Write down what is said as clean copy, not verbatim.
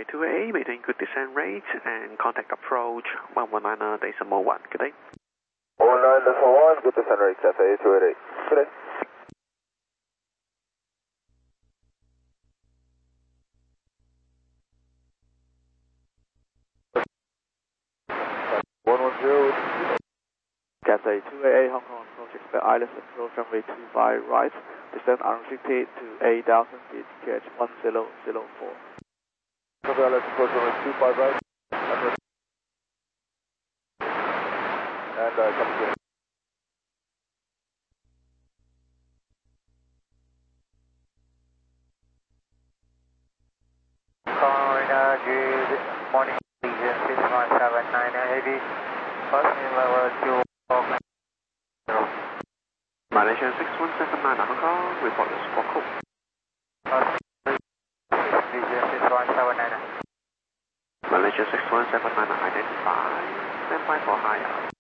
Cathay 2A, maintain good descent rate and contact approach 119.1. Good day. 119.1, good descent rate, Cathay 288. Good day. Cathay 2AA, Hong Kong approach, expect ILS approach runway 25 right, descend unrestricted to 8,000 feet, QH 1004. Copy, ILS approach runway 25 right, and copy good. Good morning, Legion 6179 Heavy, first in level 2. Malaysia 6179 Hong Kong, report the squawk code. Legion 6179. Malaysia 6179 identify, stand by for higher.